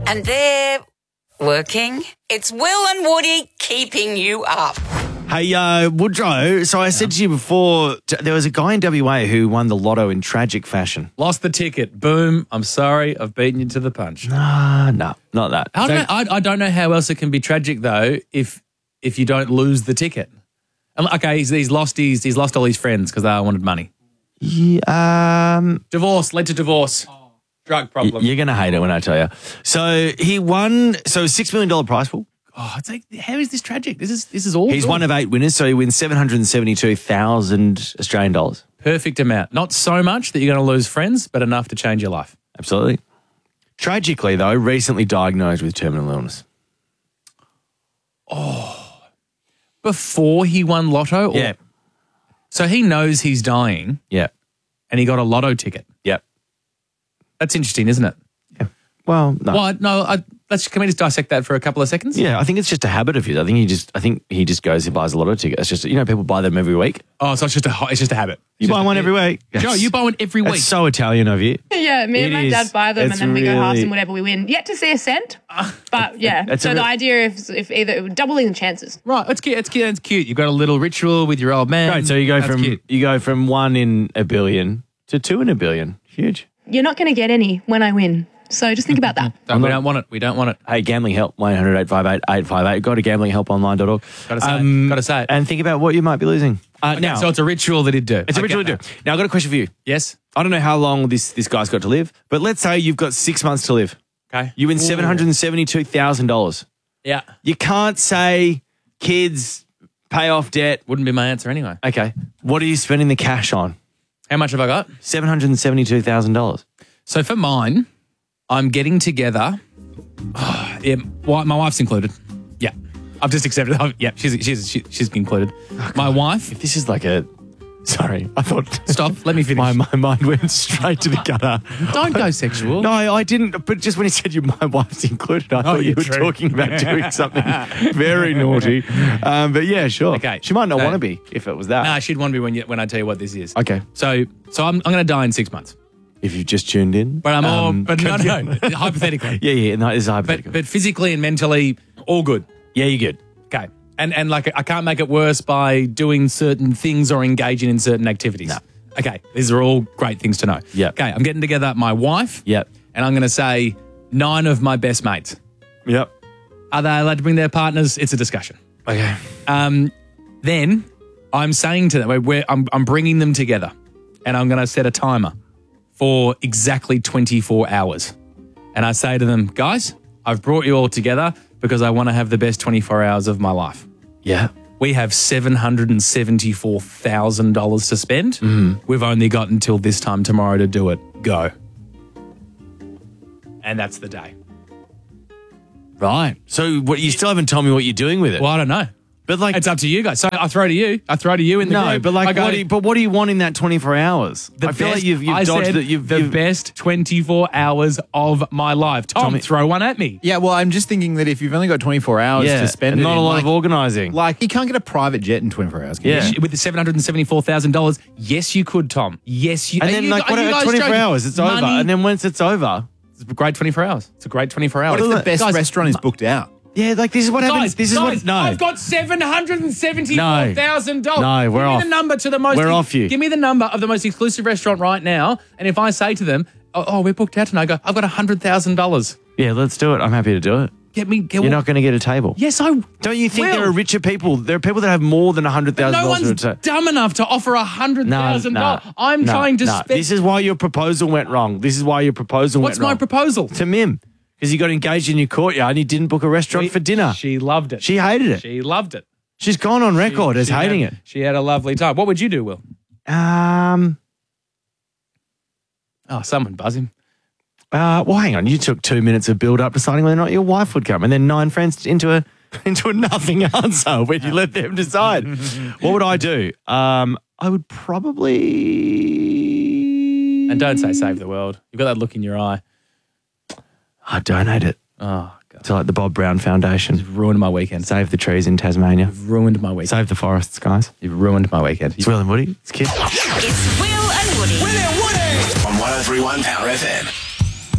And they're working. It's Will and Woody keeping you up. Hey, Woodrow, so I said to you before, there was a guy in WA who won the lotto in tragic fashion. Lost the ticket. Boom. I'm sorry. I've beaten you to the punch. No, not that. I don't know how else it can be tragic, though, if you don't lose the ticket. Okay, he's lost all his friends because they all wanted money. Yeah, Divorce, led to divorce. Drug problem. You're going to hate it when I tell you. So he won, $6 million prize pool. Oh, it's like, how is this tragic? This is all. He's one of 8 winners, so he wins 772,000 Australian dollars. Perfect amount. Not so much that you're going to lose friends, but enough to change your life. Absolutely. Tragically, though, recently diagnosed with terminal illness. Oh. Before he won lotto? Yeah. So he knows he's dying. Yeah. And he got a lotto ticket. Yep. That's interesting, isn't it? Yeah. Well, no. What? No, can we just dissect that for a couple of seconds? Yeah, I think it's just a habit of his. I think he just goes and buys a lotto ticket. It's just, people buy them every week. Oh, so it's just a habit. You buy one every week. Joe, you buy one every week. That's so Italian of you. Yeah, me and my dad buy them and then we go halves and whatever we win. Yet to see a cent, but yeah. So the idea is if either doubling the chances. Right, it's cute. It's cute. You've got a little ritual with your old man. Right, so you go from 1 in a billion to 2 in a billion. Huge. You're not going to get any when I win. So just think about that. We don't want it. We don't want it. Hey, gambling help, 1-800-858-858. Go to gamblinghelponline.org. Got to say it. And think about what you might be losing. Now, so it's a ritual that he'd do. It's a ritual to do. Now, I've got a question for you. Yes? I don't know how long this guy's got to live, but let's say you've got 6 months to live. Okay. You win $772,000. Yeah. You can't say kids, pay off debt. Wouldn't be my answer anyway. Okay. What are you spending the cash on? How much have I got? $772,000. So for mine, I'm getting together. My wife's included. Yeah. I've just accepted. She's included. Oh, my wife. If this is like a... Sorry, I thought... Stop, let me finish. My mind went straight to the gutter. Don't go sexual. No, I didn't. But just when you said my wife's included, I thought you were talking about doing something very naughty. But yeah, sure. Okay. She might not want to be if it was that. Nah, she'd want to be when I tell you what this is. Okay. So I'm going to die in 6 months. If you've just tuned in. But no, hypothetically. Yeah, no, it's hypothetical. But physically and mentally, all good. Yeah, you're good. Okay. And like I can't make it worse by doing certain things or engaging in certain activities. No. Okay. These are all great things to know. Yeah. Okay. I'm getting together my wife. Yep. And I'm going to say 9 of my best mates. Yep. Are they allowed to bring their partners? It's a discussion. Okay. Then I'm saying to them, I'm bringing them together and I'm going to set a timer for exactly 24 hours. And I say to them, guys, I've brought you all together because I want to have the best 24 hours of my life. Yeah. We have $774,000 to spend. Mm. We've only got until this time tomorrow to do it. Go. And that's the day. Right. So you still haven't told me what you're doing with it. Well, I don't know. But like, it's up to you guys. So I throw to you. In the group. But like, what do you want in that 24 hours? I feel like you've dodged it. The best 24 hours of my life. Tom, throw one at me. Yeah, well, I'm just thinking that if you've only got 24 hours to spend, and not a lot of organising. Like, you can't get a private jet in 24 hours. Yeah, with the $774,000, yes, you could, Tom. Yes, you. And then like, what about 24 hours? It's over, and then once it's over, it's a great 24 hours. It's a great 24 hours. What if the best restaurant is booked out? Yeah, like this is what happens. I've got $774,000. No, we're off. Give me the number to the most. We're off you. Give me the number of the most exclusive restaurant right now, and if I say to them, "Oh, we're booked out tonight," I go, "I've got $100,000." Yeah, let's do it. I'm happy to do it. You're not going to get a table. Yes, don't you think there are richer people? There are people that have more than $100,000. No one's dumb enough to offer $100,000. I'm trying to spend. This is why your proposal went wrong. What's my proposal? To Mim. Because you got engaged in your courtyard and you didn't book a restaurant for dinner. She loved it. She hated it. She loved it. She's gone on record as hating it. She had a lovely time. What would you do, Will? Someone buzz him. Well, hang on. You took 2 minutes of build up deciding whether or not your wife would come, and then 9 friends into a nothing answer when you let them decide. What would I do? I would probably. And don't say save the world. You've got that look in your eye. I'd donate it. Oh, God. To like the Bob Brown Foundation. You've ruined my weekend. Save the trees in Tasmania. You've ruined my weekend. Save the forests, guys. You've ruined my weekend. It's Will and Woody. It's kids. It's Will and Woody. Will and Woody. On 103.1 Power FM.